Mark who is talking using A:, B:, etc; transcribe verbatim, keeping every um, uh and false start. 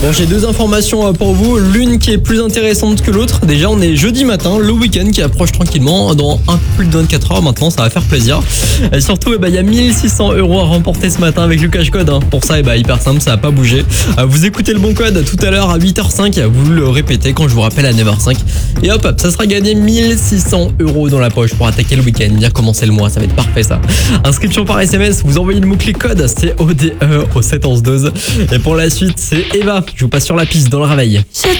A: Bon, j'ai deux informations pour vous, l'une qui est plus intéressante que l'autre. Déjà, on est jeudi matin, le week-end qui approche tranquillement. Dans un peu plus de vingt-quatre heures maintenant, ça va faire plaisir. Et surtout, eh ben, il y a mille six cents euros à remporter ce matin avec le cash code. Hein. Pour ça, eh ben, hyper simple, ça va pas bouger. Vous écoutez le bon code tout à l'heure à huit heures cinq. Vous le répétez quand je vous rappelle à neuf heures cinq. Et hop, ça sera gagné mille six cents euros dans la poche pour attaquer le week-end. Bien commencer le mois, ça va être parfait ça. Inscription par S M S, vous envoyez le mot-clic code C O D E au sept onze douze. Et pour la suite, c'est Eva. Je vous passe sur la piste dans le réveil.